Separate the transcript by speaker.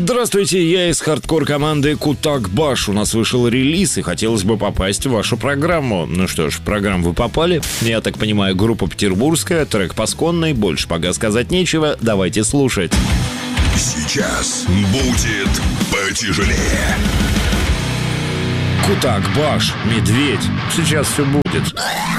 Speaker 1: Здравствуйте, я из хардкор-команды Кутак-Баш. У нас вышел релиз, и хотелось бы попасть в вашу программу. Ну что ж, в программу вы попали. Я так понимаю, группа петербургская, трек пасконный, больше пока сказать нечего. Давайте слушать.
Speaker 2: Сейчас будет потяжелее.
Speaker 1: Кутак-Баш, медведь. Сейчас все будет.